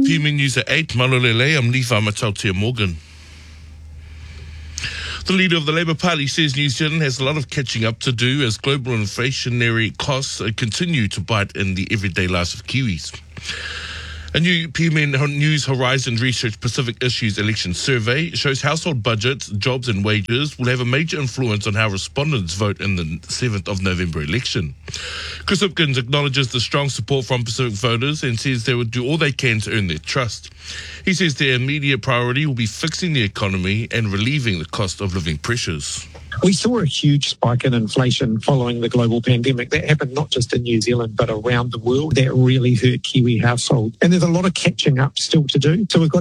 PM News at 8, Malolele, I'm Lefa Matautia Morgan. The leader of the Labour Party says New Zealand has a lot of catching up to do as global inflationary costs continue to bite in the everyday lives of Kiwis. A new PMN News Horizon Research Pacific Issues Election Survey shows household budgets, jobs and wages will have a major influence on how respondents vote in the 7th of November election. Chris Hipkins acknowledges the strong support from Pacific voters and says they will do all they can to earn their trust. He says their immediate priority will be fixing the economy and relieving the cost of living pressures. We saw a huge spike in inflation following the global pandemic. That happened not just in New Zealand, but around the world. That really hurt Kiwi households. And there's a lot of catching up still to do. So we've got